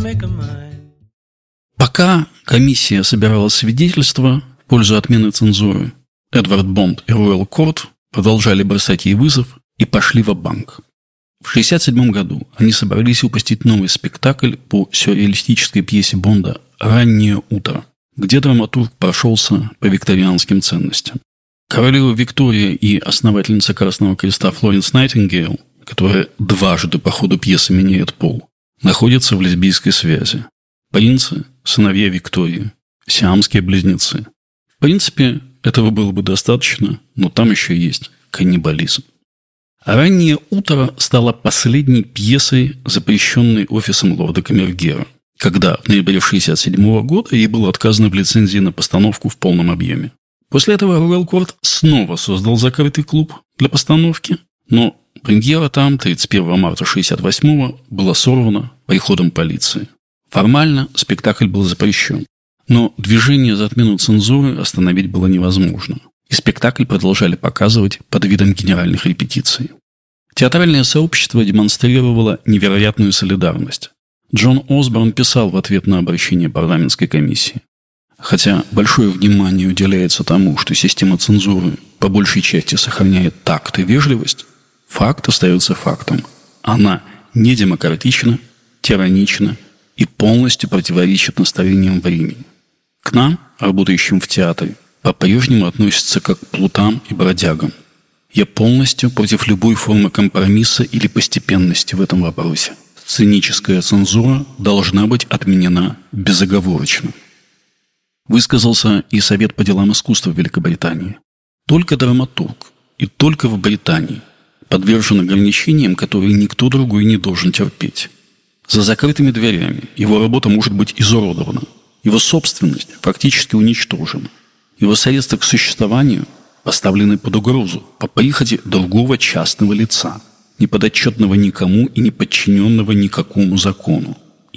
Пока комиссия собирала свидетельства в пользу отмены цензуры, Эдвард Бонд и Роял Корт продолжали бросать ей вызов и пошли ва-банк. В 1967 году они собрались выпустить новый спектакль по сюрреалистической пьесе Бонда «Раннее утро», где драматург прошелся по викторианским ценностям. Королева Виктория и основательница Красного Креста Флоренс Найтингейл, которая дважды по ходу пьесы меняет пол, находятся в лесбийской связи. Принцы – сыновья Виктории, сиамские близнецы. В принципе, этого было бы достаточно, но там еще есть каннибализм. «Раннее утро» стало последней пьесой, запрещенной офисом лорда Камергера, когда в ноябре 1967 года ей было отказано в лицензии на постановку в полном объеме. После этого Роял Корт снова создал закрытый клуб для постановки, но премьера там 31 марта 1968 была сорвана приходом полиции. Формально спектакль был запрещен, но движение за отмену цензуры остановить было невозможно, и спектакль продолжали показывать под видом генеральных репетиций. Театральное сообщество демонстрировало невероятную солидарность. Джон Осборн писал в ответ на обращение парламентской комиссии: «Хотя большое внимание уделяется тому, что система цензуры по большей части сохраняет такт и вежливость, факт остается фактом. Она недемократична, тиранична и полностью противоречит настроениям времени. К нам, работающим в театре, по-прежнему относятся как к плутам и бродягам. Я полностью против любой формы компромисса или постепенности в этом вопросе. Сценическая цензура должна быть отменена безоговорочно». Высказался и Совет по делам искусства в Великобритании. Только драматург и только в Британии подвержен ограничениям, которые никто другой не должен терпеть. За закрытыми дверями его работа может быть изуродована, его собственность фактически уничтожена, его средства к существованию поставлены под угрозу по прихоти другого частного лица, не подотчетного никому и не подчиненного никакому закону.